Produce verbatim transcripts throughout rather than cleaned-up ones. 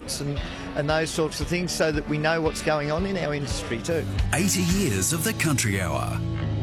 reports and, and those sorts of things so that we know what's going on in our industry too. eighty years of the Country Hour.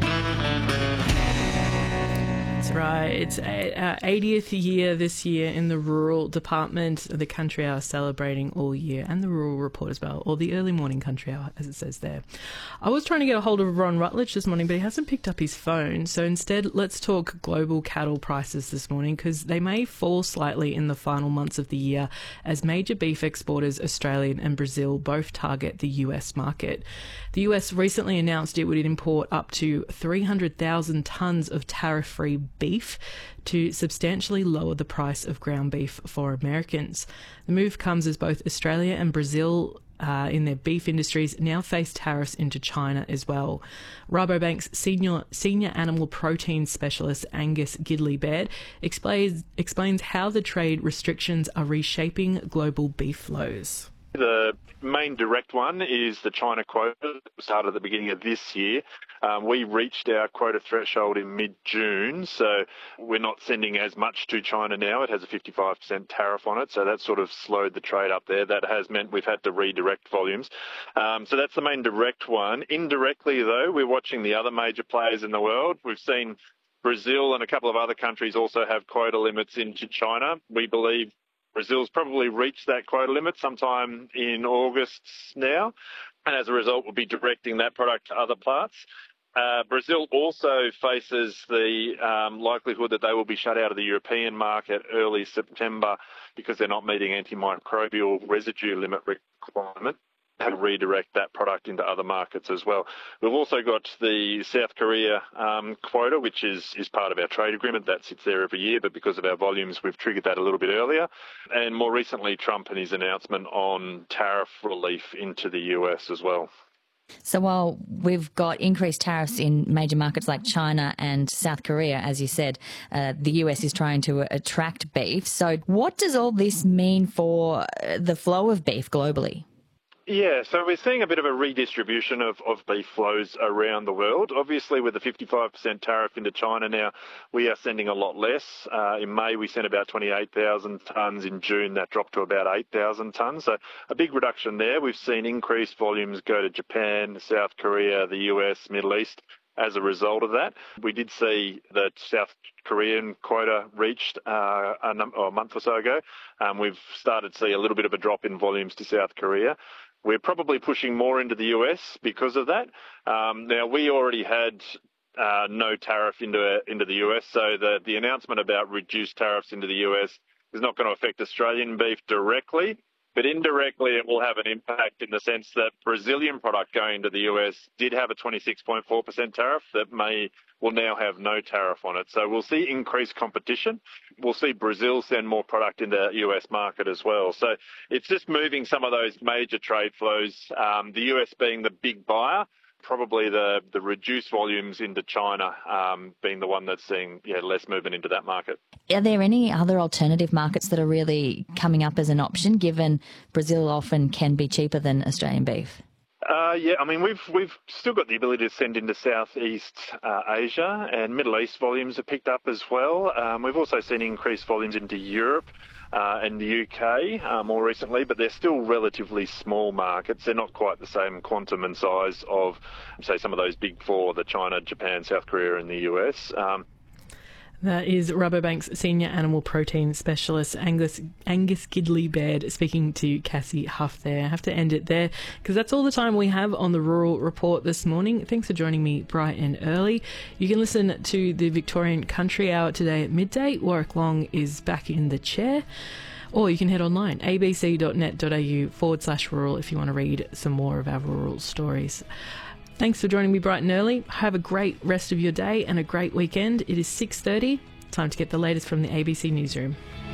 That's right. It's our eightieth year this year in the Rural Department. The Country Hour celebrating all year, and the Rural Report as well, or the Early Morning Country Hour, as it says there. I was trying to get a hold of Ron Rutledge this morning, but he hasn't picked up his phone. So instead, let's talk global cattle prices this morning, because they may fall slightly in the final months of the year as major beef exporters Australia and Brazil both target the U S market. The U S recently announced it would import up to three hundred thousand tonnes of tariff-free beef to substantially lower the price of ground beef for Americans. The move comes as both Australia and Brazil uh, in their beef industries now face tariffs into China as well. Rabobank's senior senior animal protein specialist Angus Gidley-Baird explains explains how the trade restrictions are reshaping global beef flows. The main direct one is the China quota that started at the beginning of this year. Um, we reached our quota threshold in mid-June, so we're not sending as much to China now. It has a fifty-five percent tariff on it, so that sort of slowed the trade up there. That has meant we've had to redirect volumes. Um, so that's the main direct one. Indirectly, though, we're watching the other major players in the world. We've seen Brazil and a couple of other countries also have quota limits into China. We believe Brazil's probably reached that quota limit sometime in August now, and as a result, we'll be directing that product to other parts. Uh, Brazil also faces the um, likelihood that they will be shut out of the European market early September because they're not meeting antimicrobial residue limit requirement. And redirect that product into other markets as well. We've also got the South Korea um, quota, which is, is part of our trade agreement. That sits there every year, but because of our volumes, we've triggered that a little bit earlier. And more recently, Trump and his announcement on tariff relief into the U S as well. So while we've got increased tariffs in major markets like China and South Korea, as you said, uh, the U S is trying to attract beef. So what does all this mean for the flow of beef globally? Yeah, so we're seeing a bit of a redistribution of, of beef flows around the world. Obviously, with the fifty-five percent tariff into China now, we are sending a lot less. Uh, in May, we sent about twenty-eight thousand tonnes. In June, that dropped to about eight thousand tonnes. So a big reduction there. We've seen increased volumes go to Japan, South Korea, the U S, Middle East. As a result of that, we did see that South Korean quota reached uh, a, num- oh, a month or so ago. Um, we've started to see a little bit of a drop in volumes to South Korea. We're probably pushing more into the U S because of that. Um, now, we already had uh, no tariff into into the U S, so the, the announcement about reduced tariffs into the U S is not going to affect Australian beef directly, but indirectly it will have an impact in the sense that Brazilian product going to the U S did have a twenty-six point four percent tariff that may will now have no tariff on it. So we'll see increased competition. We'll see Brazil send more product in the U S market as well. So it's just moving some of those major trade flows, um, the U S being the big buyer, probably the, the reduced volumes into China um, being the one that's seeing yeah, less movement into that market. Are there any other alternative markets that are really coming up as an option, given Brazil often can be cheaper than Australian beef? Uh, yeah, I mean, we've we've still got the ability to send into Southeast uh, Asia, and Middle East volumes have picked up as well. Um, we've also seen increased volumes into Europe uh, and the U K uh, more recently, but they're still relatively small markets. They're not quite the same quantum and size of, say, some of those big four, the China, Japan, South Korea and the U S. Um, That is Rabobank's senior animal protein specialist, Angus Angus Gidley-Baird, speaking to Cassie Huff there. I have to end it there because that's all the time we have on the Rural Report this morning. Thanks for joining me bright and early. You can listen to the Victorian Country Hour today at midday. Warwick Long is back in the chair. Or you can head online, abc.net.au forward slash rural if you want to read some more of our rural stories. Thanks for joining me bright and early. Have a great rest of your day and a great weekend. It is six thirty. Time to get the latest from the A B C Newsroom.